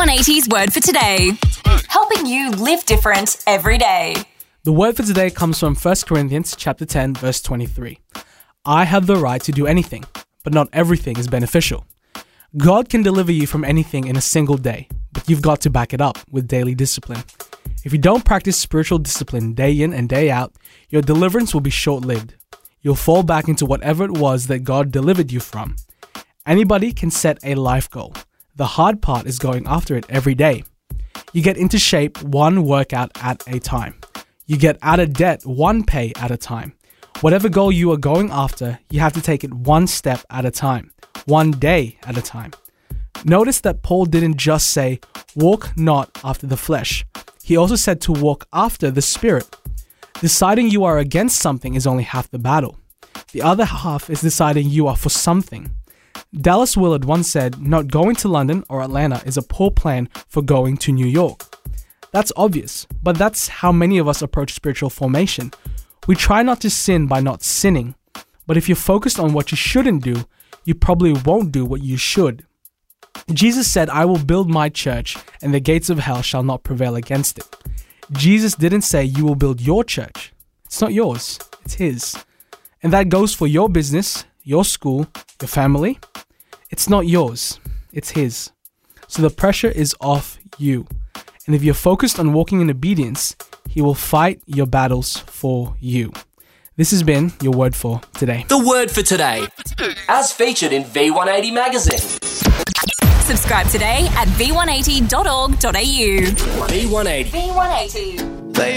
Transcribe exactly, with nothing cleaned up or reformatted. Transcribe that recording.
one eighty's Word for Today. Helping you live different every day. The word for today comes from First Corinthians chapter ten, verse twenty-three. I have the right to do anything, but not everything is beneficial. God can deliver you from anything in a single day, but you've got to back it up with daily discipline. If you don't practice spiritual discipline day in and day out, your deliverance will be short-lived. You'll fall back into whatever it was that God delivered you from. Anybody can set a life goal. The hard part is going after it every day. You get into shape one workout at a time. You get out of debt one pay at a time. Whatever goal you are going after, you have to take it one step at a time, one day at a time. Notice that Paul didn't just say, walk not after the flesh. He also said to walk after the Spirit. Deciding you are against something is only half the battle. The other half is deciding you are for something. Dallas Willard once said, not going to London or Atlanta is a poor plan for going to New York. That's obvious, but that's how many of us approach spiritual formation. We try not to sin by not sinning, but if you're focused on what you shouldn't do, you probably won't do what you should. Jesus said, I will build my church, and the gates of hell shall not prevail against it. Jesus didn't say you will build your church. It's not yours, it's His. And that goes for your business, your school, your family. It's not yours, it's His. So the pressure is off you. And if you're focused on walking in obedience, He will fight your battles for you. This has been your word for today. The word for today, as featured in V one eighty magazine. Subscribe today at v one eighty dot org dot a u. V one eighty. V one eighty.